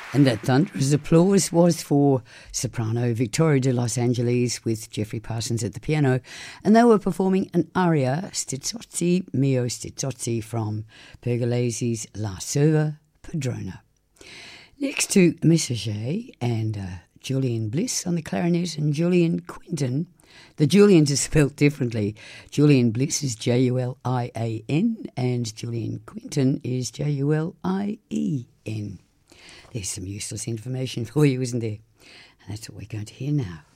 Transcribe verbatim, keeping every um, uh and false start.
And that thunderous applause was for soprano Victoria de Los Angeles with Jeffrey Parsons at the piano, and they were performing an aria, Stizzozzi, Mio Stizzozzi, from Pergolesi's La Serva Padrona. Next to Messager and uh, Julian Bliss on the clarinet and Julian Quinton. The Julians are spelt differently. Julian Bliss is J U L I A N and Julian Quinton is J U L I E N. There's some useless information for you, isn't there? And that's what we're going to hear now.